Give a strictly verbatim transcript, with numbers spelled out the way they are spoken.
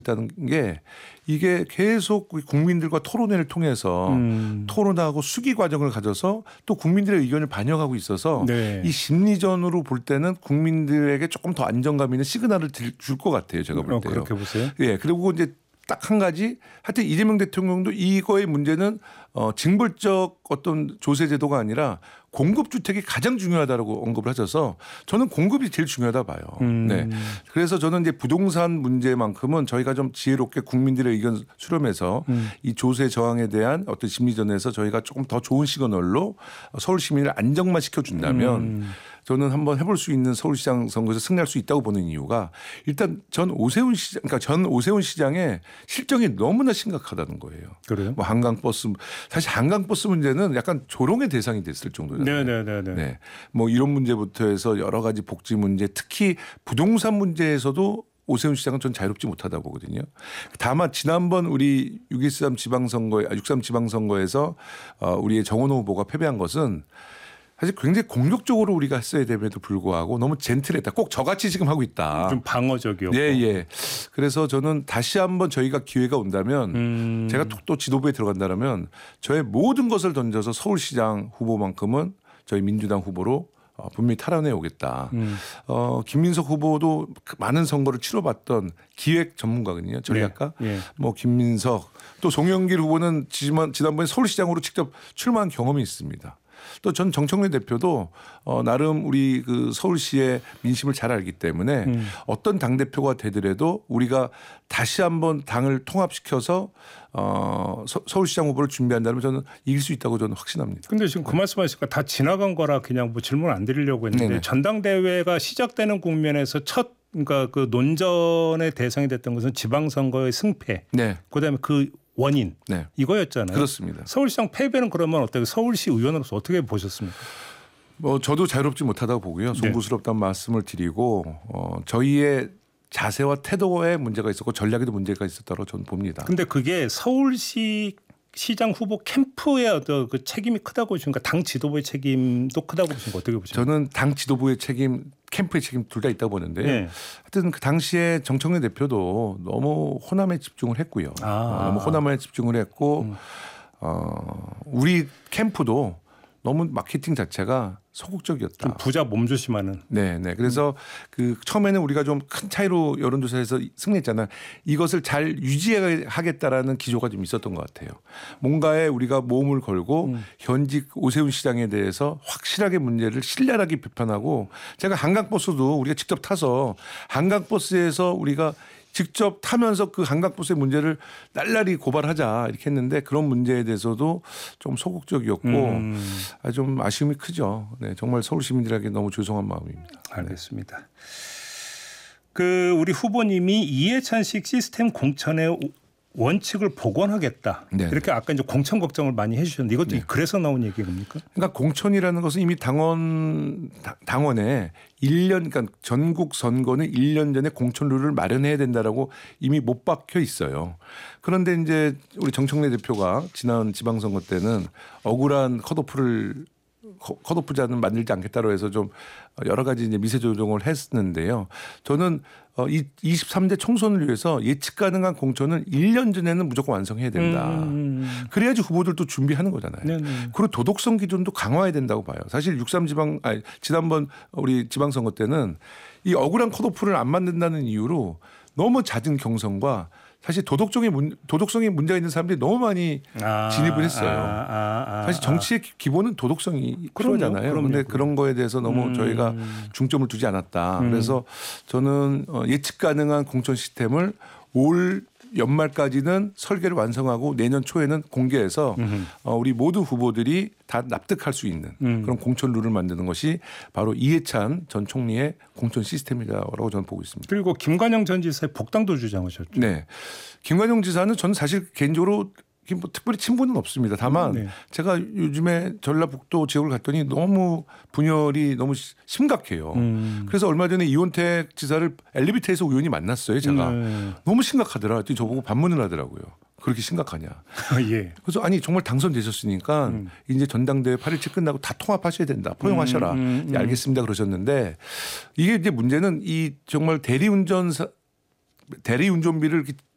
있다는 게 이게 계속 국민들과 토론회를 통해서 음. 토론하고 수기 과정을 가져서 또 국민들의 의견을 반영하고 있어서 네. 이 심리전으로 볼 때는 국민들에게 조금 더 안정감 있는 시그널을 줄 것 같아요. 제가 볼 때요. 어, 그렇게 보세요? 예. 그리고 이제 딱 한 가지 하여튼 이재명 대통령도 이거의 문제는 어, 징벌적 어떤 조세 제도가 아니라 공급 주택이 가장 중요하다라고 언급을 하셔서 저는 공급이 제일 중요하다 봐요. 음. 네. 그래서 저는 이제 부동산 문제만큼은 저희가 좀 지혜롭게 국민들의 의견 수렴해서 음. 이 조세 저항에 대한 어떤 심리전에서 저희가 조금 더 좋은 시그널로 서울 시민을 안정만 시켜준다면 음. 저는 한번 해볼 수 있는 서울시장 선거에서 승리할 수 있다고 보는 이유가 일단 전 오세훈 시장, 그러니까 전 오세훈 시장의 실정이 너무나 심각하다는 거예요. 그래요? 뭐 한강버스 사실 한강버스 문제는 약간 조롱의 대상이 됐을 정도잖아요. 네네네. 네, 뭐 이런 문제부터 해서 여러 가지 복지 문제, 특히 부동산 문제에서도 오세훈 시장은 전 자유롭지 못하다고 보거든요. 다만 지난번 우리 육점일삼 지방선거에 육점삼 지방선거에서 우리의 정원호 후보가 패배한 것은 사실 굉장히 공격적으로 우리가 했어야 됨에도 불구하고 너무 젠틀했다. 꼭 저같이 지금 하고 있다. 좀 방어적이었고. 예, 예. 그래서 저는 다시 한번 저희가 기회가 온다면 음. 제가 또 지도부에 들어간다면 저의 모든 것을 던져서 서울시장 후보만큼은 저희 민주당 후보로 어, 분명히 탈환해 오겠다. 음. 어, 김민석 후보도 많은 선거를 치러봤던 기획 전문가거든요. 전략가. 네. 네. 뭐 김민석 또 송영길 후보는 지난, 지난번에 서울시장으로 직접 출마한 경험이 있습니다. 또 전 정청래 대표도 어, 나름 우리 그 서울시의 민심을 잘 알기 때문에 음. 어떤 당대표가 되더라도 우리가 다시 한번 당을 통합시켜서 어, 서, 서울시장 후보를 준비한다면 저는 이길 수 있다고 저는 확신합니다. 그런데 지금 그 말씀하시니까 다 지나간 거라 그냥 뭐 질문 안 드리려고 했는데 네네. 전당대회가 시작되는 국면에서 첫 그러니까 그 논전의 대상이 됐던 것은 지방선거의 승패. 네. 그다음에 그 원인 네. 이거였잖아요. 그렇습니다. 서울시장 패배는 그러면 어떻게 서울시 의원으로서 어떻게 보셨습니까? 뭐 저도 자유롭지 못하다고 보고요. 송구스럽다는 네. 말씀을 드리고 어, 저희의 자세와 태도에 문제가 있었고 전략에도 문제가 있었다고 저는 봅니다. 그런데 그게 서울시 시장 후보 캠프의 어떤 그 책임이 크다고 보시니까 당 지도부의 책임도 크다고 보시니까 어떻게 보십니까? 저는 당 지도부의 책임, 캠프의 책임 둘 다 있다고 보는데 네. 하여튼 그 당시에 정청래 대표도 너무 호남에 집중을 했고요. 아. 어, 너무 호남에 집중을 했고 음. 어, 우리 캠프도 너무 마케팅 자체가 소극적이었다. 좀 부자 몸조심하는. 네, 네. 그래서 음. 그 처음에는 우리가 좀 큰 차이로 여론조사에서 승리했잖아요. 이것을 잘 유지하겠다라는 기조가 좀 있었던 것 같아요. 뭔가에 우리가 모험을 걸고 음. 현직 오세훈 시장에 대해서 확실하게 문제를 신랄하게 비판하고 제가 한강버스도 우리가 직접 타서 한강버스에서 우리가 직접 타면서 그 한강버스의 문제를 날라리 고발하자 이렇게 했는데 그런 문제에 대해서도 좀 소극적이었고 음. 좀 아쉬움이 크죠. 네, 정말 서울 시민들에게 너무 죄송한 마음입니다. 알겠습니다. 네. 그 우리 후보님이 이해찬식 시스템 공천의 원칙을 복원하겠다. 네네. 이렇게 아까 이제 공천 걱정을 많이 해주셨는데 이것도 네. 그래서 나온 얘기입니까? 그러니까 공천이라는 것은 이미 당원 당원에 일 년 그러니까 전국 선거는 일 년 전에 공천 룰을 마련해야 된다라고 이미 못 박혀 있어요. 그런데 이제 우리 정청래 대표가 지난 지방선거 때는 억울한 컷오프를 컷오프자는 만들지 않겠다고 해서 좀 여러 가지 이제 미세 조정을 했는데요. 저는 이 이십삼 대 총선을 위해서 예측 가능한 공천은 일 년 전에는 무조건 완성해야 된다. 음. 그래야지 후보들도 준비하는 거잖아요. 네네. 그리고 도덕성 기준도 강화해야 된다고 봐요. 사실 육삼 지방 아니 지난번 우리 지방선거 때는 이 억울한 컷오프를 안 만든다는 이유로 너무 잦은 경선과 사실 도덕적인 문, 도덕성에 문제가 있는 사람들이 너무 많이 아, 진입을 했어요. 아, 아, 아, 사실 정치의 기본은 도덕성이 필요하잖아요. 그런데 그런 거에 대해서 너무 음. 저희가 중점을 두지 않았다. 음. 그래서 저는 예측 가능한 공천 시스템을 올 연말까지는 설계를 완성하고 내년 초에는 공개해서 어, 우리 모두 후보들이 다 납득할 수 있는 음. 그런 공천 룰을 만드는 것이 바로 이해찬 전 총리의 공천 시스템이라고 저는 보고 있습니다. 그리고 김관영 전 지사의 복당도 주장하셨죠. 네, 김관영 지사는 저는 사실 개인적으로 뭐 특별히 친분은 없습니다. 다만 네. 제가 요즘에 전라북도 지역을 갔더니 너무 분열이 너무 심각해요. 음. 그래서 얼마 전에 이원택 지사를 엘리베이터에서 우연히 만났어요. 제가 네. 너무 심각하더라. 저보고 반문을 하더라고요. 그렇게 심각하냐. 예. 그래서 아니 정말 당선되셨으니까 음. 이제 전당대회 팔 일째 끝나고 다 통합하셔야 된다. 포용하셔라. 음, 음, 음. 예, 알겠습니다. 그러셨는데 이게 이제 문제는 이 정말 대리운전사 대리운전비를